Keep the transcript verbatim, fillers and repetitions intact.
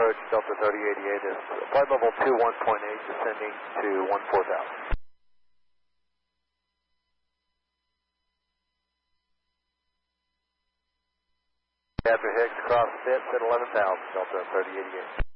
approach, Delta thirty eighty-eight is flight level two one point eight, descending to one four thousand. After Hicks, cross fits at eleven thousand, Delta thirty eighty-eight.